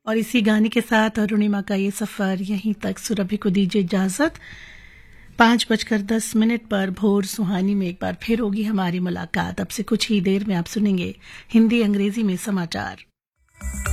और इसी गाने के साथ अरुणिमा का ये सफर यहीं तक। सुरभि को दीजिए इजाजत। 5:10 पर भोर सुहानी में एक बार फिर होगी हमारी मुलाकात। अब से कुछ ही देर में आप सुनेंगे हिंदी अंग्रेजी में समाचार।